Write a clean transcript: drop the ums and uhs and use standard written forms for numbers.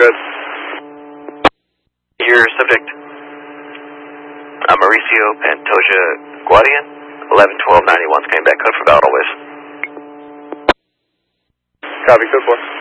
good. Your subject, Mauricio Pantoja Guardian, 11-12-91's coming back, code for valid always. Copy, code 4.